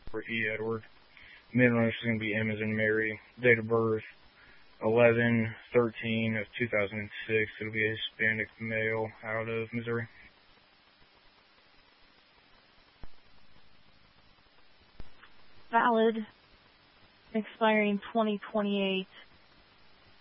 for E. Edward. Middle initial is going to be M as in Mary. Date of birth, 11/13 of 2006. It'll be a Hispanic male out of Missouri. Valid. Expiring 2028.